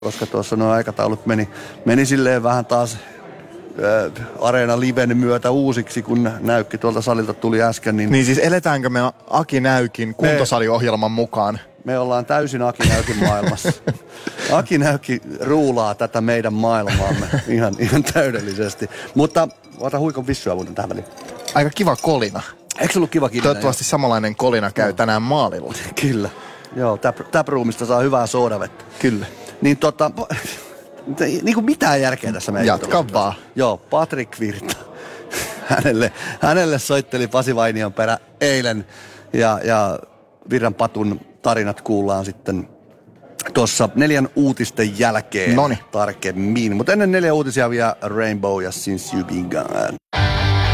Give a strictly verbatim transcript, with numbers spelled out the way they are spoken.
koska tuossa nuo aikataulut meni, meni silleen vähän taas ää, Areena Liven myötä uusiksi, kun Näykki tuolta salilta tuli äsken. Niin, niin siis eletäänkö me Aki Näykin kuntosaliohjelman mukaan? Me ollaan täysin Aki Näykin maailmassa. Aki Näykki ruulaa tätä meidän maailmaamme ihan, ihan täydellisesti. Mutta ota huikon vissyä muuten tähän väliin. Aika kiva kolina. Eikö se ollut kiva kilinen? Toivottavasti samanlainen kolina käy no. tänään maalilla. Kyllä. Joo, taproomista saa hyvää soodavettä. Kyllä. Niin tota, niin kuin mitään järkeä tässä meidän Jatka vaan. Joo, Patrik Virta. Hänelle, hänelle soitteli Pasi Vainion perä eilen ja, ja Virran Patun tarinat kuullaan sitten tuossa neljän uutisten jälkeen Noniin. tarkemmin. Mutta ennen neljä uutisia vielä Rainbow ja Since You Been Gone.